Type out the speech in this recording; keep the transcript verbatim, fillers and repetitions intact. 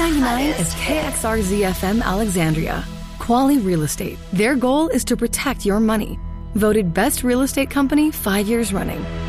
ninety-nine is K X R Z F M Alexandria. Quali Real Estate. Their goal is to protect your money. Voted best real estate company five years running.